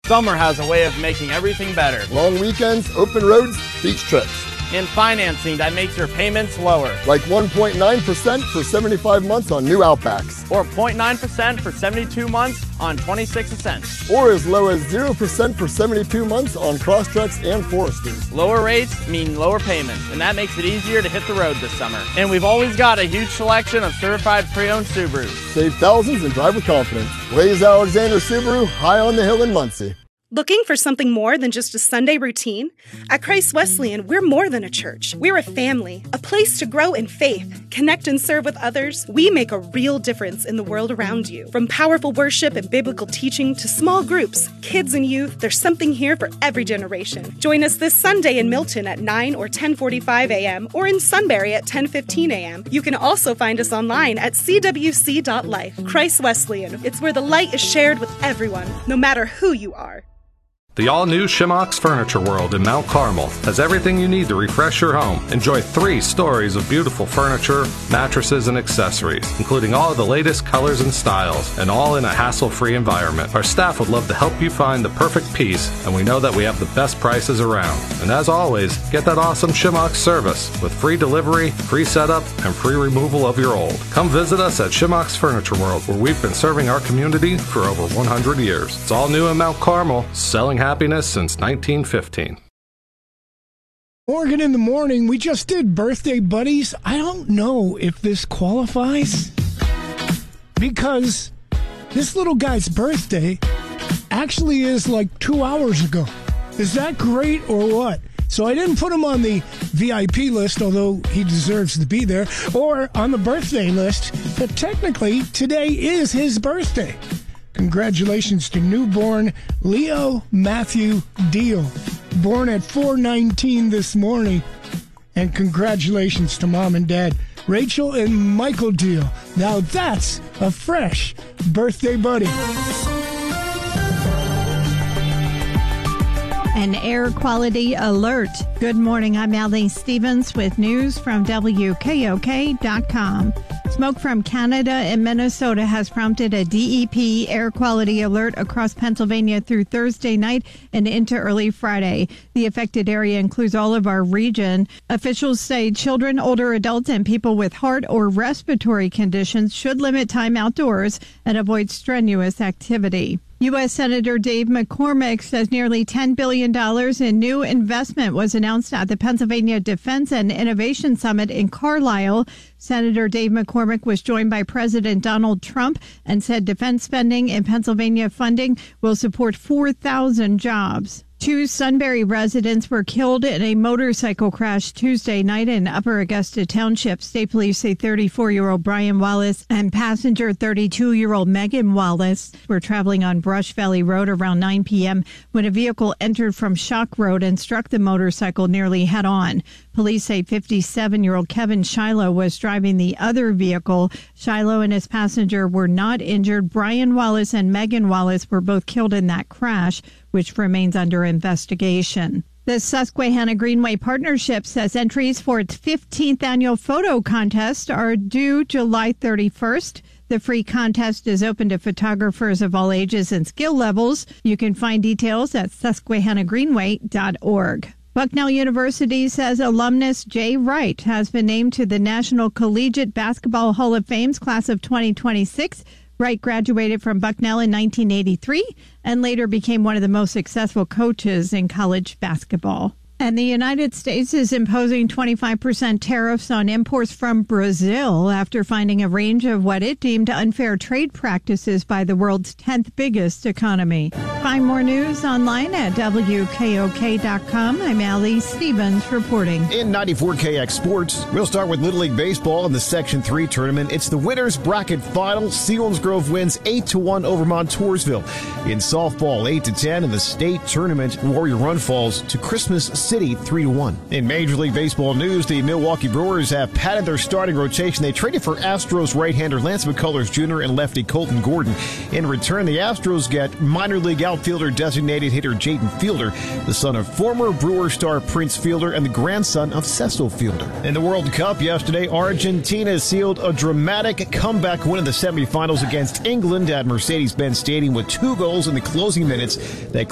Summer has a way of making everything better. Long weekends, open roads, beach trips. And financing that makes your payments lower. Like 1.9% for 75 months on new Outbacks. Or 0.9% for 72 months on 26 Ascents. Or as low as 0% for 72 months on Crosstreks and Foresters. Lower rates mean lower payments, and that makes it easier to hit the road this summer. And we've always got a huge selection of certified pre-owned Subarus. Save thousands and drive with confidence. Blaze Alexander Subaru, high on the hill in Muncie. Looking for something more than just a Sunday routine? At Christ Wesleyan, we're more than a church. We're a family, a place to grow in faith, connect and serve with others. We make a real difference in the world around you. From powerful worship and biblical teaching to small groups, kids and youth, there's something here for every generation. Join us this Sunday in Milton at 9 or 10:45 a.m. or in Sunbury at 10:15 a.m. You can also find us online at cwc.life. Christ Wesleyan, it's where the light is shared with everyone, no matter who you are. The all-new Shimox Furniture World in Mount Carmel has everything you need to refresh your home. Enjoy 3 stories of beautiful furniture, mattresses, and accessories, including all of the latest colors and styles, and all in a hassle-free environment. Our staff would love to help you find the perfect piece, and we know that we have the best prices around. And as always, get that awesome Shimox service with free delivery, free setup, and free removal of your old. Come visit us at Shimox Furniture World, where we've been serving our community for over 100 years. It's all new in Mount Carmel, selling happiness since 1915. Morgan in the morning, we just did birthday buddies. I don't know if this qualifies because this little guy's birthday actually is like 2 hours ago. Is that great or what? So I didn't put him on the VIP list, although he deserves to be there, or on the birthday list, but technically today is his birthday. Congratulations to newborn Leo Matthew Deal, born at 4:19 this morning. And congratulations to mom and dad, Rachel and Michael Deal. Now that's a fresh birthday buddy. An air quality alert. Good morning, I'm Allie Stevens with news from WKOK.com. Smoke from Canada and Minnesota has prompted a DEP air quality alert across Pennsylvania through Thursday night and into early Friday. The affected area includes all of our region. Officials say children, older adults, and people with heart or respiratory conditions should limit time outdoors and avoid strenuous activity. U.S. Senator Dave McCormick says nearly $10 billion in new investment was announced at the Pennsylvania Defense and Innovation Summit in Carlisle. Senator Dave McCormick was joined by President Donald Trump and said defense spending and Pennsylvania funding will support 4,000 jobs. 2 Sunbury residents were killed in a motorcycle crash Tuesday night in Upper Augusta Township. State police say 34-year-old Brian Wallace and passenger 32-year-old Megan Wallace were traveling on Brush Valley Road around 9 p.m. when a vehicle entered from Shock Road and struck the motorcycle nearly head-on. Police say 57-year-old Kevin Shiloh was driving the other vehicle. Shiloh and his passenger were not injured. Brian Wallace and Megan Wallace were both killed in that crash, which remains under investigation. The Susquehanna Greenway Partnership says entries for its 15th annual photo contest are due July 31st. The free contest is open to photographers of all ages and skill levels. You can find details at susquehannagreenway.org. Bucknell University says alumnus Jay Wright has been named to the National Collegiate Basketball Hall of Fame's class of 2026. Wright graduated from Bucknell in 1983 and later became one of the most successful coaches in college basketball. And the United States is imposing 25% tariffs on imports from Brazil after finding a range of what it deemed unfair trade practices by the world's 10th biggest economy. Find more news online at WKOK.com. I'm Allie Stevens reporting. In 94KX Sports, we'll start with Little League Baseball in the Section 3 tournament. It's the winners bracket final. Selinsgrove wins 8-1 over Montoursville. In softball, 8-10 in the state tournament. Warrior Run falls to Christmas City 3-1. In Major League Baseball news, the Milwaukee Brewers have padded their starting rotation. They traded for Astros right-hander Lance McCullers Jr. and lefty Colton Gordon. In return, the Astros get minor league outfielder designated hitter Jaden Fielder, the son of former Brewer star Prince Fielder and the grandson of Cecil Fielder. In the World Cup yesterday, Argentina sealed a dramatic comeback win in the semifinals against England at Mercedes-Benz Stadium with 2 goals in the closing minutes that